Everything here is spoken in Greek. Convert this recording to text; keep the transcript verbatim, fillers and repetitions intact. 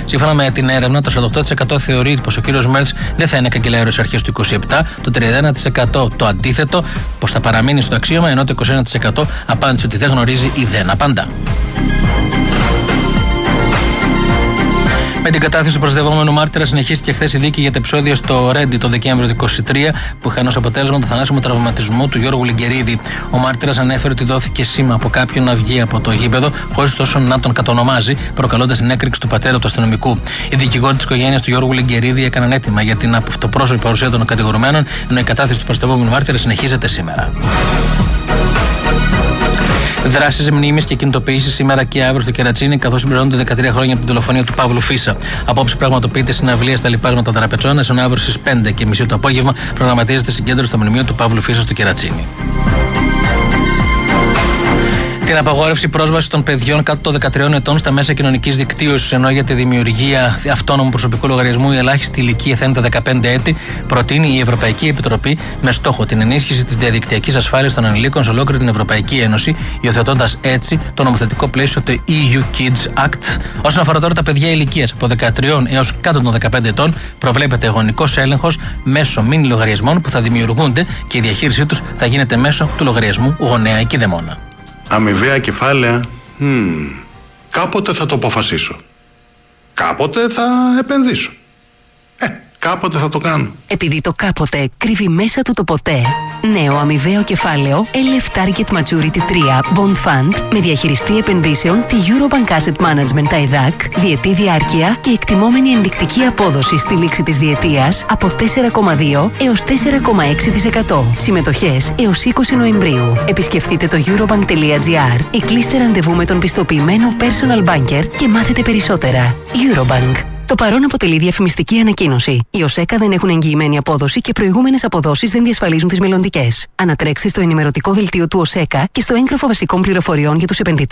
Σύμφωνα με την έρευνα, το σαράντα οκτώ τοις εκατό θεωρεί πως ο κύριος Μέρτς δεν θα είναι καγκελάριος στις αρχές του είκοσι επτά, το τριάντα ένα τοις εκατό το αντίθετο, πως θα παραμείνει στο αξίωμα, ενώ το είκοσι ένα τοις εκατό απάντησε ότι δεν γνωρίζει ή δεν απαντά. Με την κατάθεση του προστατευόμενου μάρτυρα συνεχίστηκε χθες η δίκη για τα επεισόδια στο Ρέντι το Δεκέμβριο του είκοσι τρία που είχαν ως αποτέλεσμα το θανάσιμο τραυματισμό του Γιώργου Λιγκερίδη. Ο μάρτυρας ανέφερε ότι δόθηκε σήμα από κάποιον να βγει από το γήπεδο, χωρίς ωστόσο να τον κατονομάζει, προκαλώντας την έκρηξη του πατέρα του αστυνομικού. Οι δικηγόροι της οικογένειας του Γιώργου Λιγκερίδη έκαναν αίτημα για την αυτοπρόσωπη παρουσία των κατηγορουμένων, ενώ η κατάθεση του προστατευόμενου μάρτυρα συνεχίζεται σήμερα. Δράσεις μνήμης και κινητοποιήσεις σήμερα και αύριο στο Κερατσίνι, καθώς συμπληρώνονται δεκατρία χρόνια από τη δολοφονία του Παύλου Φίσα. Απόψε πραγματοποιείται συναυλία στα λοιπάσματα Δραπετσόνας, ενώ αύριο στις πέντε και μισή το απόγευμα προγραμματίζεται συγκέντρωση στο μνημείο του Παύλου Φίσα στο Κερατσίνι. Την απαγόρευση πρόσβαση των παιδιών κάτω των δεκατριών ετών στα μέσα κοινωνικής δικτύωσης, ενώ για τη δημιουργία αυτόνομου προσωπικού λογαριασμού η ελάχιστη ηλικία θα είναι τα δεκαπέντε έτη, προτείνει η Ευρωπαϊκή Επιτροπή με στόχο την ενίσχυση της διαδικτυακής ασφάλειας των ανηλίκων σε ολόκληρη την Ευρωπαϊκή Ένωση, υιοθετώντας έτσι το νομοθετικό πλαίσιο του ι γιου Kids Act. Όσον αφορά τώρα τα παιδιά ηλικίας από δεκατρία έως κάτω των δεκαπέντε ετών, προβλέπεται γονικός έλεγχος μέσω μίνι λογαριασμών που θα δημιουργούνται και η διαχείρισή τους θα γίνεται μέσω του λογαριασμού γονέα ή κηδεμόνα. Αμοιβαία κεφάλαια, hmm, κάποτε θα το αποφασίσω. Κάποτε θα επενδύσω. Ε, κάποτε θα το κάνω. Επειδή το κάποτε κρύβει μέσα του το ποτέ, νέο αμοιβαίο κεφάλαιο ελ εφ Target Maturity τρία Bond Fund με διαχειριστή επενδύσεων τη Eurobank Asset Management άι ντι έι σι, διετή διάρκεια και εκτιμόμενη ενδεικτική απόδοση στη λήξη της διετίας από τέσσερα κόμμα δύο έως τέσσερα κόμμα έξι τοις εκατό. Συμμετοχές έως είκοσι Νοεμβρίου. Επισκεφτείτε το eurobank τελεία gr ή κλείστε ραντεβού με τον πιστοποιημένο personal banker και μάθετε περισσότερα. Eurobank. Το παρόν αποτελεί διαφημιστική ανακοίνωση. Οι ΟΣΕΚΑ δεν έχουν εγγυημένη απόδοση και προηγούμενες αποδόσεις δεν διασφαλίζουν τις μελλοντικές. Ανατρέξτε στο ενημερωτικό δελτίο του ΟΣΕΚΑ και στο έγγραφο βασικών πληροφοριών για τους επενδυτές.